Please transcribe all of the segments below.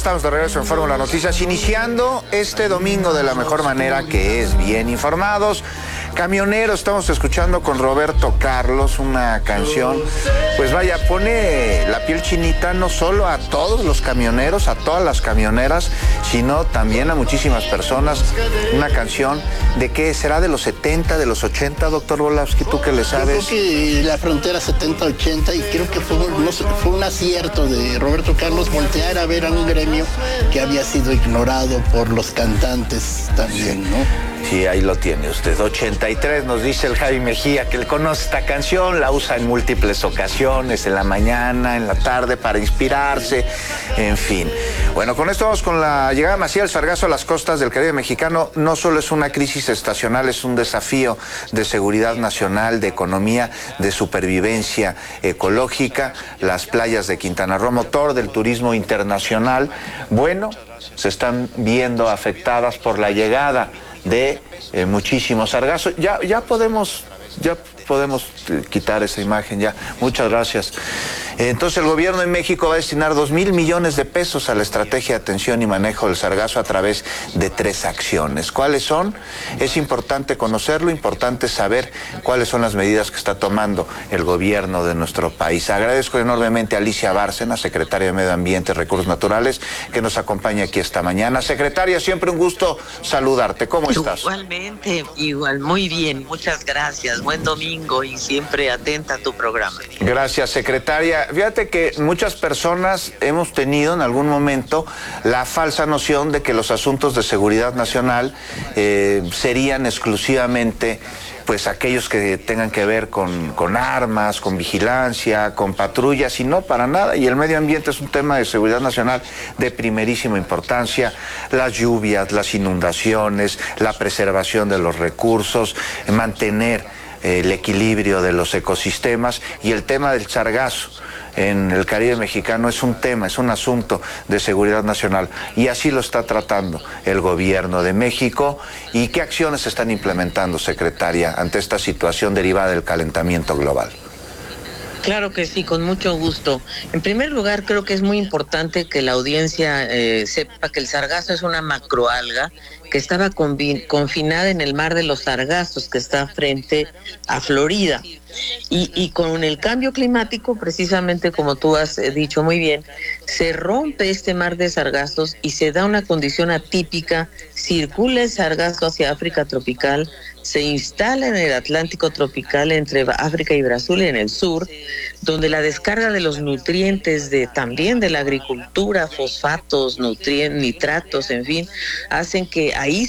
estamos de regreso en Fórmula Noticias, iniciando este domingo de la mejor manera, que es bien informados. Camioneros, estamos escuchando con Roberto Carlos una canción, pues vaya, pone la piel chinita no solo a todos los camioneros, a todas las camioneras, sino también a muchísimas personas. Una canción de qué será, de los 70, de los 80, doctor Volavsky, ¿tú qué le sabes? Yo creo que la frontera 70-80, y creo que fue un acierto de Roberto Carlos voltear a ver a un gremio que había sido ignorado por los cantantes también, ¿no? Sí, ahí lo tiene usted. 83 nos dice el Javi Mejía que él conoce esta canción, la usa en múltiples ocasiones, en la mañana, en la tarde, para inspirarse, en fin. Bueno, con esto vamos con la llegada masiva del sargazo a las costas del Caribe mexicano. No solo es una crisis estacional, es un desafío de seguridad nacional, de economía, de supervivencia ecológica. Las playas de Quintana Roo, motor del turismo internacional, bueno, se están viendo afectadas por la llegada de muchísimos sargazos. Ya podemos quitar esa imagen ya. Muchas gracias. Entonces el gobierno de México va a destinar 2,000 millones de pesos a la estrategia de atención y manejo del sargazo a través de 3 acciones. ¿Cuáles son? Es importante conocerlo, importante saber cuáles son las medidas que está tomando el gobierno de nuestro país. Agradezco enormemente a Alicia Bárcena, secretaria de Medio Ambiente y Recursos Naturales, que nos acompaña aquí esta mañana. Secretaria, siempre un gusto saludarte. ¿Cómo estás? Igualmente, muy bien, muchas gracias. Buen domingo y siempre atenta a tu programa. Gracias, secretaria. Fíjate que muchas personas hemos tenido en algún momento la falsa noción de que los asuntos de seguridad nacional serían exclusivamente pues aquellos que tengan que ver con armas, con vigilancia, con patrullas, y no, para nada. Y el medio ambiente es un tema de seguridad nacional de primerísima importancia. Las lluvias, las inundaciones, la preservación de los recursos, mantener el equilibrio de los ecosistemas, y el tema del sargazo en el Caribe mexicano es un tema, es un asunto de seguridad nacional, y así lo está tratando el gobierno de México. ¿Y qué acciones se están implementando, secretaria, ante esta situación derivada del calentamiento global? Claro que sí, con mucho gusto. En primer lugar, creo que es muy importante que la audiencia sepa que el sargazo es una macroalga que estaba confinada en el mar de los Sargazos, que está frente a Florida. Y con el cambio climático, precisamente como tú has dicho muy bien, se rompe este mar de sargazos y se da una condición atípica. Circula el sargazo hacia África tropical, se instala en el Atlántico tropical entre África y Brasil en el sur, donde la descarga de los nutrientes también de la agricultura, fosfatos, nitratos, en fin, hacen que ahí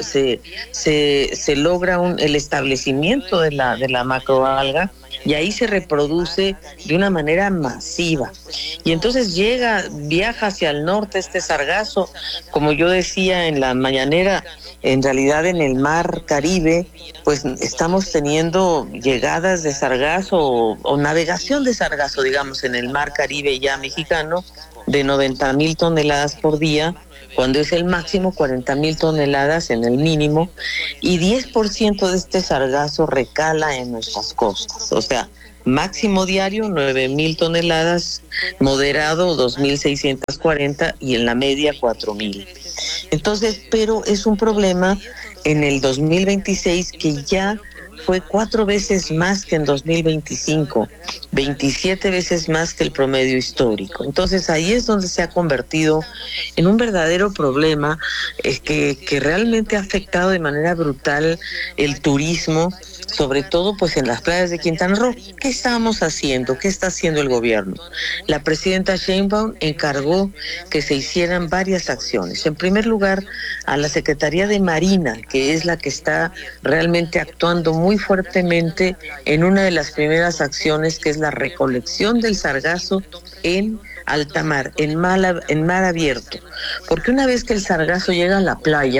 se logra el establecimiento de la macroalga, y ahí se reproduce de una manera masiva. Y entonces viaja hacia el norte este sargazo, como yo decía en la mañanera. En realidad en el mar Caribe pues estamos teniendo llegadas de sargazo o navegación de sargazo, digamos, en el mar Caribe ya mexicano, de 90,000 toneladas por día, cuando es el máximo 40,000 toneladas en el mínimo, y 10% de este sargazo recala en nuestras costas. O sea, máximo diario 9,000 toneladas, moderado 2,640, y en la media 4,000. Entonces, pero es un problema en el 2026 que ya fue 4 veces más que en 2025, 27 veces más que el promedio histórico. Entonces ahí es donde se ha convertido en un verdadero problema que realmente ha afectado de manera brutal el turismo, sobre todo pues en las playas de Quintana Roo. ¿Qué estamos haciendo? ¿Qué está haciendo el gobierno? La presidenta Sheinbaum encargó que se hicieran varias acciones. En primer lugar, a la Secretaría de Marina, que es la que está realmente actuando muy fuertemente en una de las primeras acciones, que es la recolección del sargazo en alta mar, en mar abierto. Porque una vez que el sargazo llega a la playa,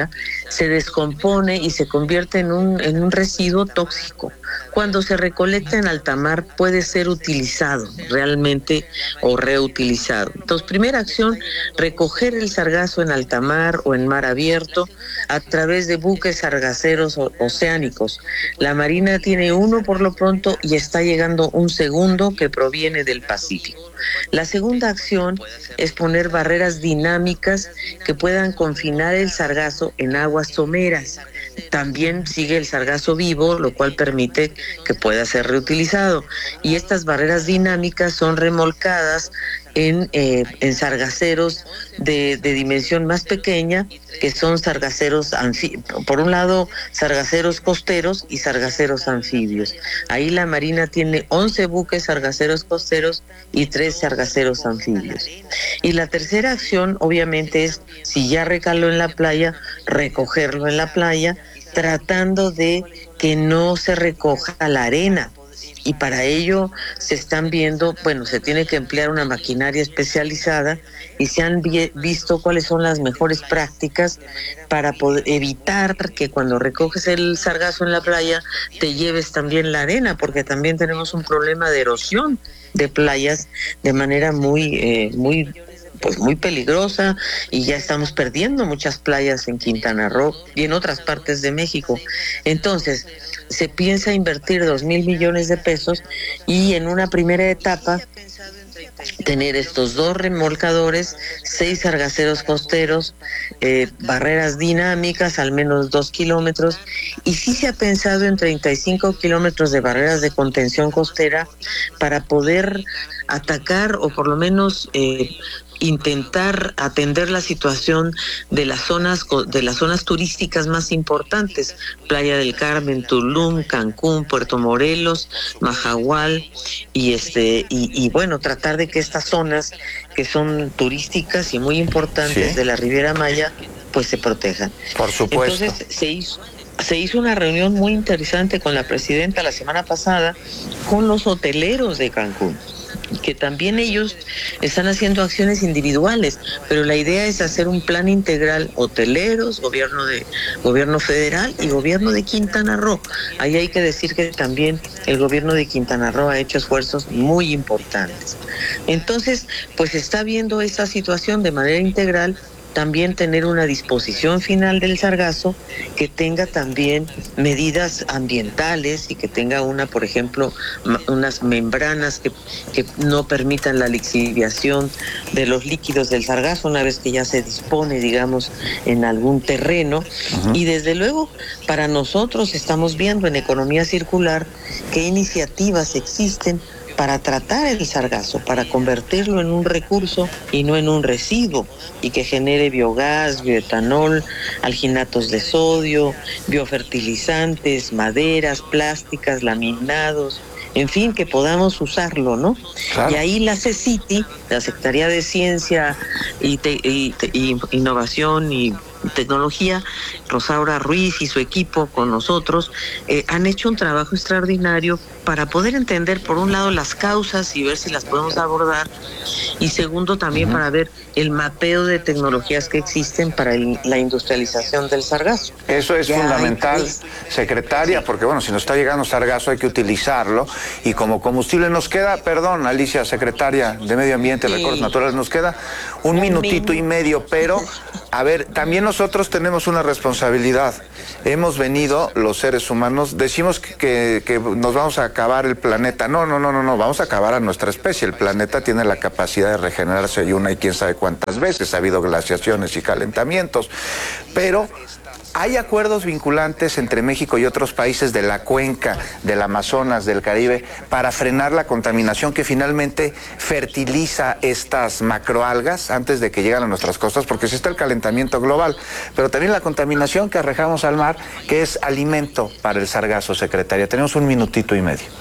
se descompone y se convierte en un residuo tóxico. Cuando se recolecta en alta mar puede ser utilizado realmente o reutilizado. Entonces, primera acción, recoger el sargazo en alta mar o en mar abierto a través de buques sargaceros oceánicos. La Marina tiene uno por lo pronto y está llegando un segundo que proviene del Pacífico. La segunda acción es poner barreras dinámicas que puedan confinar el sargazo en aguas someras. También sigue el sargazo vivo, lo cual permite que pueda ser reutilizado. Y estas barreras dinámicas son remolcadas en sargaceros de dimensión más pequeña, que son sargaceros, por un lado, sargaceros costeros y sargaceros anfibios. Ahí la Marina tiene 11 buques sargaceros costeros y 3 sargaceros anfibios. Y la tercera acción, obviamente, es, si ya recaló en la playa, recogerlo en la playa, tratando de que no se recoja la arena. Y para ello se están viendo, se tiene que emplear una maquinaria especializada y se han visto cuáles son las mejores prácticas para poder evitar que cuando recoges el sargazo en la playa te lleves también la arena, porque también tenemos un problema de erosión de playas de manera muy peligrosa, y ya estamos perdiendo muchas playas en Quintana Roo y en otras partes de México. Entonces, se piensa invertir 2,000 millones de pesos y en una primera etapa tener estos 2 remolcadores, 6 sargaceros costeros, barreras dinámicas, al menos 2 kilómetros, y sí se ha pensado en 35 kilómetros de barreras de contención costera para poder atacar o por lo menos intentar atender la situación de las zonas turísticas más importantes: Playa del Carmen, Tulum, Cancún, Puerto Morelos, Mahahual, y tratar de que estas zonas que son turísticas y muy importantes de la Riviera Maya pues se protejan. Por supuesto. Entonces se hizo una reunión muy interesante con la presidenta la semana pasada con los hoteleros de Cancún, que también ellos están haciendo acciones individuales, pero la idea es hacer un plan integral: hoteleros, gobierno federal y gobierno de Quintana Roo. Ahí hay que decir que también el gobierno de Quintana Roo ha hecho esfuerzos muy importantes. Entonces, pues está viendo esta situación de manera integral. También tener una disposición final del sargazo que tenga también medidas ambientales y que tenga por ejemplo, unas membranas que no permitan la lixiviación de los líquidos del sargazo una vez que ya se dispone, digamos, en algún terreno. Uh-huh. Y desde luego, para nosotros estamos viendo en economía circular qué iniciativas existen para tratar el sargazo, para convertirlo en un recurso y no en un residuo, y que genere biogás, bioetanol, alginatos de sodio, biofertilizantes, maderas, plásticas, laminados, en fin, que podamos usarlo, ¿no? Claro. Y ahí la CECITI, la Secretaría de Ciencia y Innovación y Tecnología, Rosaura Ruiz y su equipo con nosotros, han hecho un trabajo extraordinario para poder entender, por un lado, las causas y ver si las podemos abordar, y segundo, también para ver el mapeo de tecnologías que existen para la industrialización del sargazo. Eso es fundamental, secretaria, porque si nos está llegando sargazo hay que utilizarlo, y como combustible nos queda, perdón, Alicia, secretaria de Medio Ambiente y Recursos Naturales, nos queda un minutito y medio, pero, a ver, también nosotros tenemos una responsabilidad. Hemos venido, los seres humanos, decimos que nos vamos a acabar el planeta. No, vamos a acabar a nuestra especie. El planeta tiene la capacidad de regenerarse y quién sabe cuántas veces. Ha habido glaciaciones y calentamientos, pero hay acuerdos vinculantes entre México y otros países de la cuenca, del Amazonas, del Caribe, para frenar la contaminación que finalmente fertiliza estas macroalgas antes de que lleguen a nuestras costas, porque sí está el calentamiento global, pero también la contaminación que arrojamos al mar, que es alimento para el sargazo, secretaria. Tenemos un minutito y medio.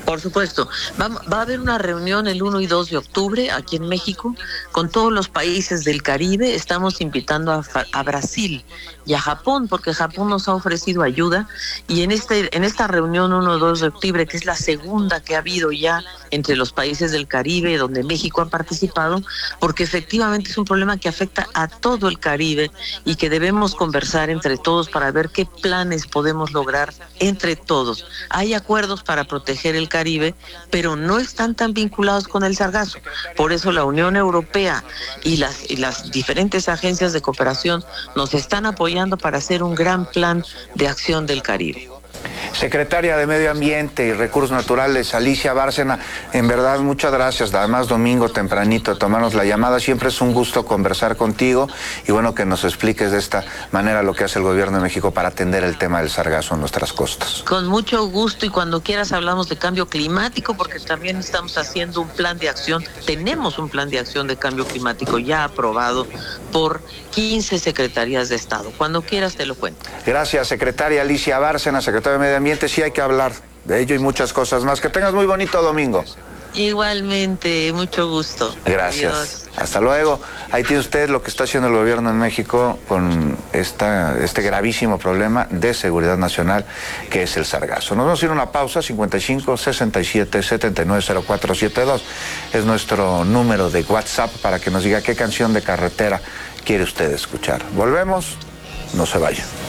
Por supuesto. Va a haber una reunión el 1 y 2 de octubre aquí en México con todos los países del Caribe. Estamos invitando a Brasil y a Japón, porque Japón nos ha ofrecido ayuda. Y en esta reunión 1 y 2 de octubre, que es la segunda que ha habido ya entre los países del Caribe, donde México ha participado, porque efectivamente es un problema que afecta a todo el Caribe y que debemos conversar entre todos para ver qué planes podemos lograr entre todos. Hay acuerdos para proteger el Caribe, pero no están tan vinculados con el sargazo. Por eso la Unión Europea y las diferentes agencias de cooperación nos están apoyando para hacer un gran plan de acción del Caribe. Secretaria de Medio Ambiente y Recursos Naturales, Alicia Bárcena, en verdad muchas gracias. Además, domingo tempranito, tomarnos la llamada. Siempre es un gusto conversar contigo y bueno, que nos expliques de esta manera lo que hace el gobierno de México para atender el tema del sargazo en nuestras costas. Con mucho gusto, y cuando quieras hablamos de cambio climático, porque también estamos haciendo un plan de acción. Tenemos un plan de acción de cambio climático ya aprobado por 15 secretarías de Estado. Cuando quieras te lo cuento. Gracias, secretaria Alicia Bárcena, secretaria de Medio Ambiente. Sí hay que hablar de ello y muchas cosas más. Que tengas muy bonito domingo. Igualmente, mucho gusto. Gracias. Adiós. Hasta luego. Ahí tiene usted lo que está haciendo el gobierno en México con este gravísimo problema de seguridad nacional que es el sargazo. Nos vamos a ir a una pausa. 55 67 79 0472 es nuestro número de WhatsApp para que nos diga qué canción de carretera quiere usted escuchar. Volvemos, no se vayan.